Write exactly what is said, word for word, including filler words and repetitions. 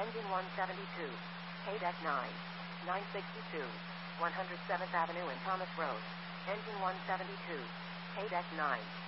Engine one seventy-two. K deck nine. nine sixty-two. one hundred seventh Avenue and Thomas Road. Engine one seventy-two. K deck nine.